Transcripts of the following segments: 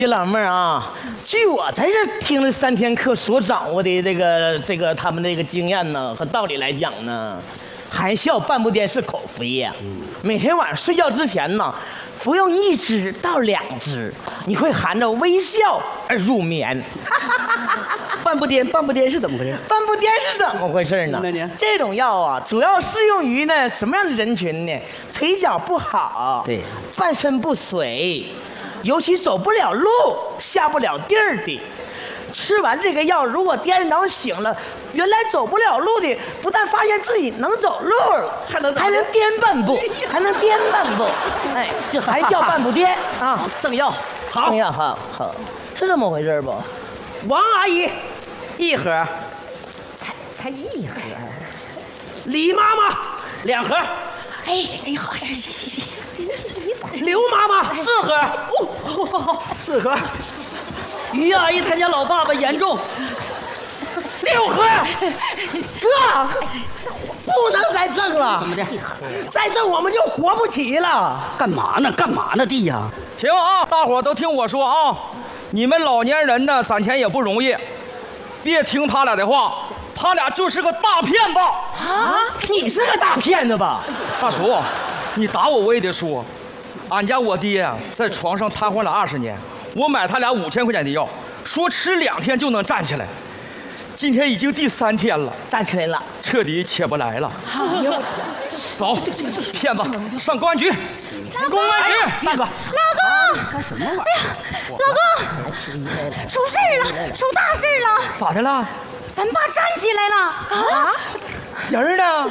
老妹儿啊，据我在这听了3天课所掌握的这个他们这个经验呢和道理来讲呢，含笑半步癫是口服液。每天晚上睡觉之前呢，服用1支到2支，你会含着微笑而入眠。 半步癫是怎么回事？ 半步癫是怎么回事呢？这种药啊，主要适用于呢什么样的人群呢？腿脚不好， 对， 半身不遂。尤其走不了路、下不了地儿的，吃完这个药，如果第二天早上醒了，原来走不了路的，不但发现自己能走路，还能颠半步，还能颠半步，哎，这还叫半步颠啊！ 赠药，好， 赠药，好，是这么回事不？王阿姨，1盒，才1盒。 李妈妈2盒。 哎，好，谢。 刘妈妈4盒，4盒。于阿姨她家老爸爸严重，6盒。 哥，不能再赠了。 怎么的？ 再赠我们就活不起了。 干嘛呢，弟呀？ 行啊，大伙都听我说啊，你们老年人呢攒钱也不容易，别听他俩的话，他俩就是个大骗子。 啊，你是个大骗子吧？ 大叔，你打我也得说，俺家我爹在床上瘫痪了20年，我买他俩5000块钱的药，说吃2天就能站起来，今天已经第3天了， 站起来了， 彻底起不来了。走，骗子，上公安局！公安局！ 大哥， 老公， 干什么玩意儿？ 哎呀，老公，出事了，出大事了！ 咋的了？ 咱爸站起来了啊！ 人儿呢？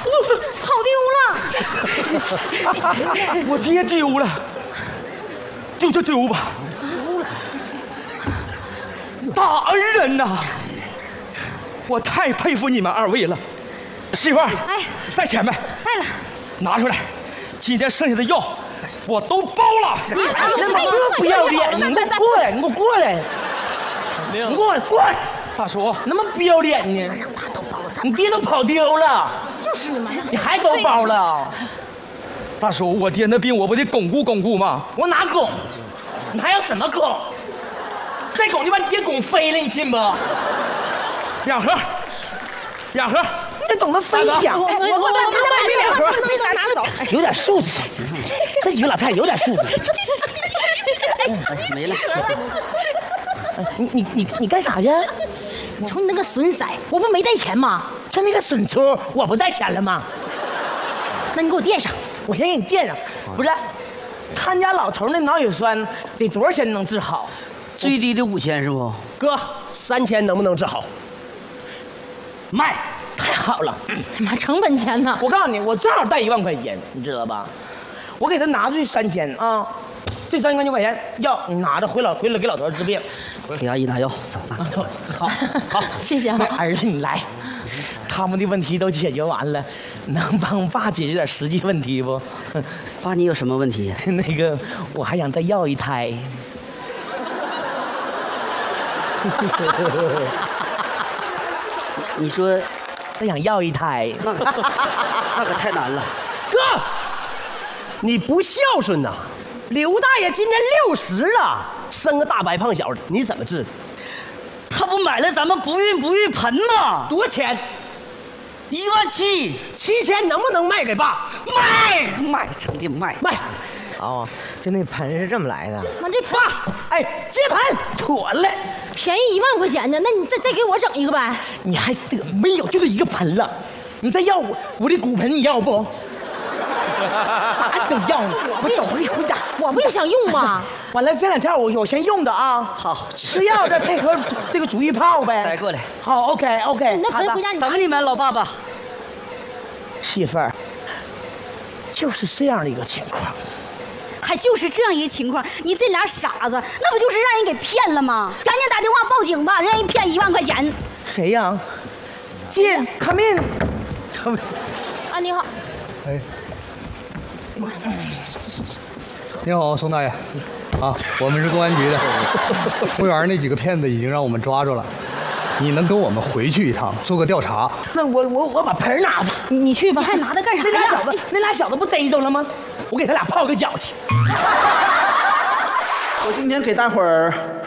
跑丢了！ 我爹丢了，丢就丢吧。大恩人呐！我太佩服你们2位了。媳妇儿， 哎， 带钱没？ 带了。 拿出来，今天剩下的药我都包了。 你不要脸！你给我过来！你给我过来！你过来！过来！ 大叔， 那么不要脸呢？你爹都跑丢了， 就是嘛， 你还给我包了？ 大叔，我爹那病我不得巩固巩固吗？ 我哪拱？你还要怎么拱？再拱就把你爹拱飞了，你信不 ？2盒， 你得懂得分享。 我拿走，有点素质。这几个老太太有点素质。 没了。 你干啥去？ 你瞅你那个损色，我不没带钱吗？ 这那个损出，我不带钱了吗？ 那你给我垫上。 我先给你垫上。不是，他家老头那脑血栓得多少钱能治好？ 最低的5000是不？ 哥，3000能不能治好？ 卖。 太好了！ 妈，成本钱呢？ 我告诉你，我正好带1万块钱，你知道吧？我给他拿出去3000啊，这3000块钱药你拿着回来给老头治病。 给阿姨拿药，走。 好， 谢谢啊。 儿子你来，他们的问题都解决完了，能帮爸解决点实际问题不？ 爸，你有什么问题？ 那个，我还想再要1胎。 你说， 再想要1胎， 那可太难了。 哥，你不孝顺呐！刘大爷今年60了，生个大白胖小的，你怎么治？ 他不买了咱们不孕盆吗？ 多少钱 ？17000，7000 能不能卖给爸？ 卖，成的卖。 哦，就那盆是这么来的。 妈，这盆， 哎，接盘妥了， 便宜1万块钱呢，那你再给我整一个呗？ 你还得没有，就这一个盆了，你再要我的骨盆，你要不？啥都要你，我走回家。 我不也想用吗？ 完了，这2天我先用的啊。 好， 吃药再配合这个煮一泡呗。 再过来。 好 ，OK。 那盆回家你等你们，老爸爸。 媳妇儿，就是这样的一个情况。 还就是这样一个情况，你这俩傻子，那不就是让人给骗了吗？赶紧打电话报警吧，让人骗1万块钱。 谁呀？进，come in。 啊，你好。 哎，你好，宋大爷。啊，我们是公安局的。公园那几个骗子已经让我们抓住了，你能跟我们回去一趟，做个调查？ 那我把盆拿着。 你去吧，还拿它干啥呀？ 那俩小子不逮着了吗？我给他俩泡个脚去。 我今天给大伙儿